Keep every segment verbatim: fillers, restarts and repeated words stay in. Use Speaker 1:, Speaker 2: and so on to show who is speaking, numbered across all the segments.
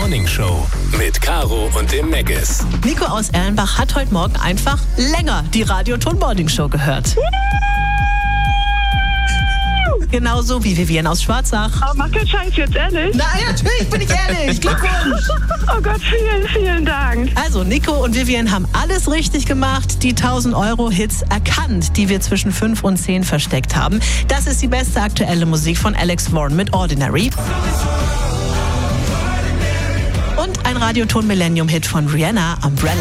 Speaker 1: Morning Show mit Caro und dem Megas.
Speaker 2: Nico aus Erlenbach hat heute Morgen einfach länger die Radioton Morning Show gehört. Genauso wie Vivian aus Schwarzach.
Speaker 3: Aber mach keinen Scheiß jetzt, ehrlich?
Speaker 2: Nein, natürlich bin ich ehrlich. Glückwunsch.
Speaker 3: Oh Gott, vielen, vielen Dank.
Speaker 2: Also, Nico und Vivian haben alles richtig gemacht. Die tausend Euro Hits erkannt, die wir zwischen fünf und zehn versteckt haben. Das ist die beste aktuelle Musik von Alex Warren mit Ordinary. Und ein Radioton Millennium Hit von Rihanna, Umbrella.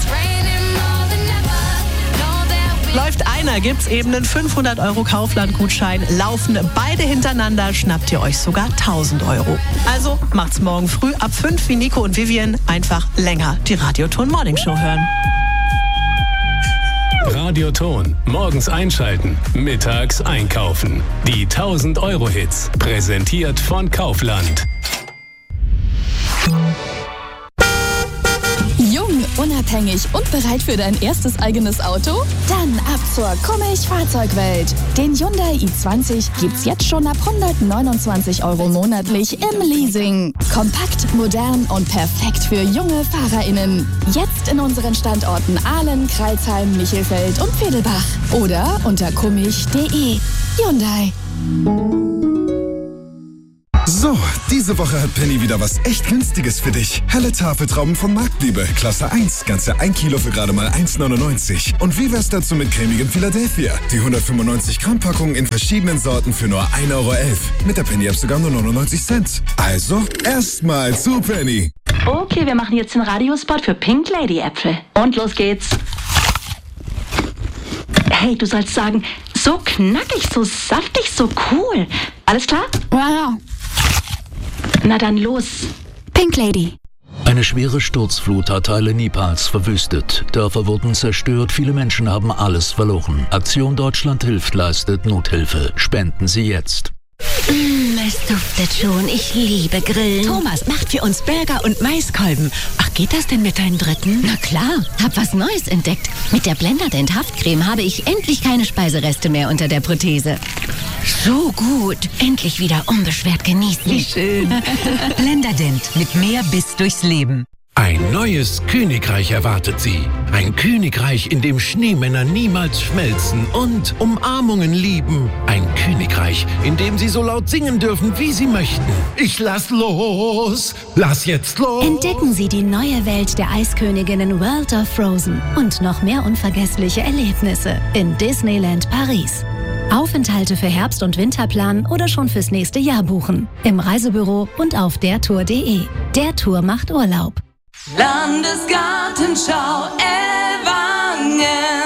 Speaker 2: Läuft einer, gibt's eben einen fünfhundert Euro Kaufland-Gutschein. Laufen beide hintereinander, schnappt ihr euch sogar tausend Euro. Also macht's morgen früh ab fünf wie Nico und Vivian einfach länger die Radioton Morning Show hören.
Speaker 1: Radioton. Morgens einschalten, mittags einkaufen. Die tausend Euro Hits. Präsentiert von Kaufland.
Speaker 4: Jung, unabhängig und bereit für dein erstes eigenes Auto? Dann ab zur Kommich-Fahrzeugwelt. Den Hyundai i zwanzig gibt's jetzt schon ab hundertneunundzwanzig Euro monatlich im Leasing. Kompakt, modern und perfekt für junge FahrerInnen. Jetzt in unseren Standorten Ahlen, Crailsheim, Michelfeld und Vedelbach. Oder unter kommich punkt de. Hyundai.
Speaker 5: So, diese Woche hat Penny wieder was echt Günstiges für dich. Helle Tafeltrauben von Marktliebe, Klasse eins, ganze ein Kilo für gerade mal eins neunundneunzig. Und wie wär's dazu mit cremigem Philadelphia? Die hundertfünfundneunzig Gramm Packung in verschiedenen Sorten für nur ein Euro elf. Mit der Penny-App sogar nur neunundneunzig Cent. Also, erstmal zu Penny.
Speaker 6: Okay, wir machen jetzt den Radiospot für Pink Lady Äpfel. Und los geht's. Hey, du sollst sagen, so knackig, so saftig, so cool. Alles klar?
Speaker 4: Ja, ja.
Speaker 6: Na dann los.
Speaker 4: Pink Lady.
Speaker 7: Eine schwere Sturzflut hat Teile Nepals verwüstet. Dörfer wurden zerstört, viele Menschen haben alles verloren. Aktion Deutschland hilft leistet Nothilfe. Spenden Sie jetzt.
Speaker 8: Mm, es duftet schon. Ich liebe Grillen. Thomas macht für uns Burger und Maiskolben. Ach, geht das denn mit deinen Dritten? Na klar, hab was Neues entdeckt. Mit der Blenderdent Haftcreme habe ich endlich keine Speisereste mehr unter der Prothese. So gut. Endlich wieder unbeschwert genießen.
Speaker 9: Wie schön. Blenderdent mit mehr Biss durchs Leben.
Speaker 10: Ein neues Königreich erwartet Sie. Ein Königreich, in dem Schneemänner niemals schmelzen und Umarmungen lieben. Ein Königreich, in dem Sie so laut singen dürfen, wie Sie möchten. Ich lass los, lass jetzt los.
Speaker 11: Entdecken Sie die neue Welt der Eisköniginnen World of Frozen und noch mehr unvergessliche Erlebnisse in Disneyland Paris. Aufenthalte für Herbst- und Winterplan oder schon fürs nächste Jahr buchen. Im Reisebüro und auf dertour punkt de. Der Tour macht Urlaub.
Speaker 12: Landesgartenschau Ellwangen.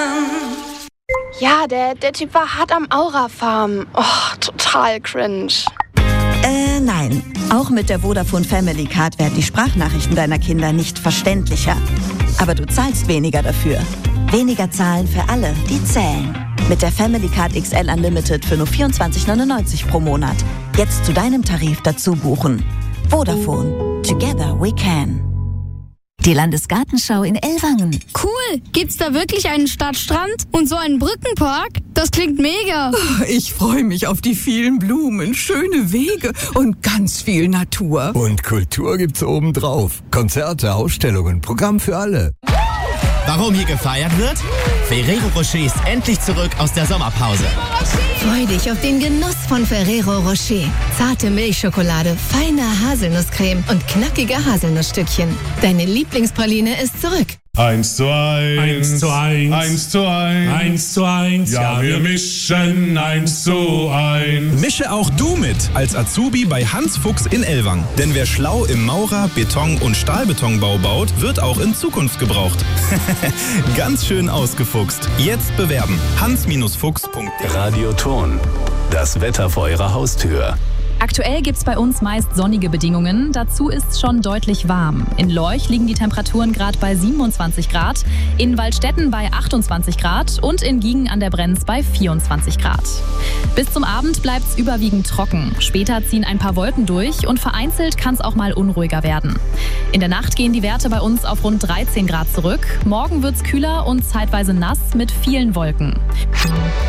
Speaker 13: Ja, der, der Typ war hart am Aura-Farm. Oh, total cringe.
Speaker 14: Äh, nein. Auch mit der Vodafone Family Card werden die Sprachnachrichten deiner Kinder nicht verständlicher. Aber du zahlst weniger dafür. Weniger zahlen für alle, die zählen. Mit der Family Card X L Unlimited für nur vierundzwanzig neunundneunzig pro Monat. Jetzt zu deinem Tarif dazu buchen. Vodafone. Together we can.
Speaker 11: Die Landesgartenschau in Ellwangen.
Speaker 15: Cool! Gibt's da wirklich einen Stadtstrand und so einen Brückenpark? Das klingt mega!
Speaker 16: Ich freue mich auf die vielen Blumen, schöne Wege und ganz viel Natur.
Speaker 17: Und Kultur gibt's obendrauf. Konzerte, Ausstellungen, Programm für alle.
Speaker 18: Warum hier gefeiert wird? Ferrero Rocher ist endlich zurück aus der Sommerpause.
Speaker 11: Freu dich auf den Genuss von Ferrero Rocher. Zarte Milchschokolade, feine Haselnusscreme und knackige Haselnussstückchen. Deine Lieblingspraline ist zurück.
Speaker 19: Eins zu eins. Eins zu eins. Eins zu eins. Eins zu eins. Ja, wir mischen eins zu eins.
Speaker 20: Mische auch du mit als Azubi bei Hans Fuchs in Ellwangen. Denn wer schlau im Maurer-, Beton- und Stahlbetonbau baut, wird auch in Zukunft gebraucht. Ganz schön ausgefuchst. Jetzt bewerben. hans Fuchs punkt de.
Speaker 1: Radioton. Das Wetter vor Ihrer Haustür.
Speaker 21: Aktuell gibt's bei uns meist sonnige Bedingungen. Dazu ist es schon deutlich warm. In Lorch liegen die Temperaturen gerade bei siebenundzwanzig Grad, in Waldstätten bei achtundzwanzig Grad und in Giegen an der Brenz bei vierundzwanzig Grad. Bis zum Abend bleibt's überwiegend trocken. Später ziehen ein paar Wolken durch und vereinzelt kann es auch mal unruhiger werden. In der Nacht gehen die Werte bei uns auf rund dreizehn Grad zurück. Morgen wird's kühler und zeitweise nass mit vielen Wolken.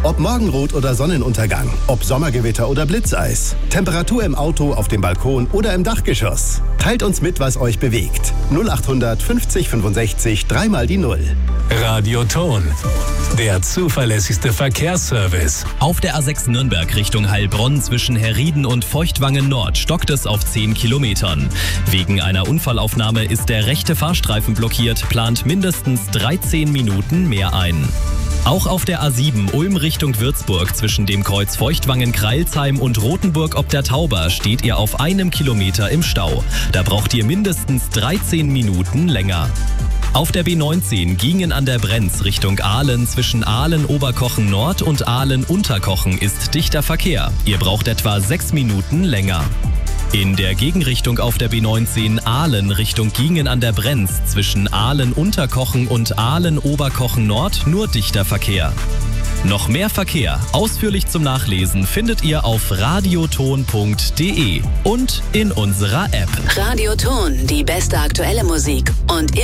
Speaker 3: Ob Morgenrot oder Sonnenuntergang, ob Sommergewitter oder Blitzeis. Temperatur im Auto, auf dem Balkon oder im Dachgeschoss. Teilt uns mit, was euch bewegt. null achthundert fünfzig fünfundsechzig, dreimal die Null.
Speaker 1: Radioton, der zuverlässigste Verkehrsservice.
Speaker 22: Auf der A sechs Nürnberg Richtung Heilbronn zwischen Herrieden und Feuchtwangen Nord stockt es auf zehn Kilometern. Wegen einer Unfallaufnahme ist der rechte Fahrstreifen blockiert, plant mindestens dreizehn Minuten mehr ein. Auch auf der A sieben Ulm Richtung Würzburg zwischen dem Kreuz Feuchtwangen-Kreilsheim und Rothenburg ob der Tauber steht ihr auf einem Kilometer im Stau. Da braucht ihr mindestens dreizehn Minuten länger. Auf der B neunzehn Giengen an der Brenz Richtung Aalen zwischen Aalen-Oberkochen Nord und Aalen-Unterkochen ist dichter Verkehr. Ihr braucht etwa sechs Minuten länger. In der Gegenrichtung auf der B neunzehn Aalen Richtung Giengen an der Brenz zwischen Aalen-Unterkochen und Aalen-Oberkochen Nord nur dichter Verkehr. Noch mehr Verkehr, ausführlich zum Nachlesen, findet ihr auf radioton punkt de und in unserer App.
Speaker 8: Radioton, die beste aktuelle Musik und